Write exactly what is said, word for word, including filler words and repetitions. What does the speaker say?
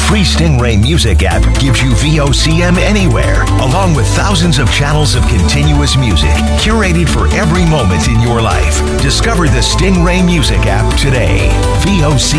free Stingray Music app gives you V O C M anywhere, along with thousands of channels of continuous music, curated for every moment in your life. Discover the Stingray Music app today. V O C